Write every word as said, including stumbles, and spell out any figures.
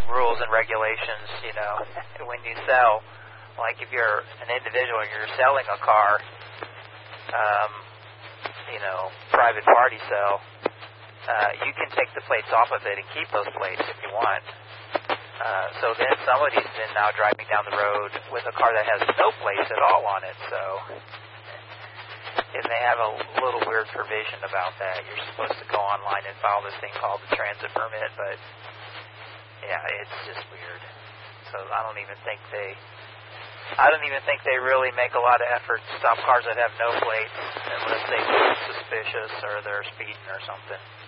rules and regulations, you know, when you sell. Like if you're an individual and you're selling a car, um, you know, private party sell, uh, you can take the plates off of it and keep those plates if you want. Uh, so then somebody's then now driving down the road with a car that has no plates at all on it. So, and they have a little weird provision about that. You're supposed to go online and file this thing called the transit permit, but yeah, it's just weird. So I don't even think they, I don't even think they really make a lot of effort to stop cars that have no plates unless they look suspicious or they're speeding or something.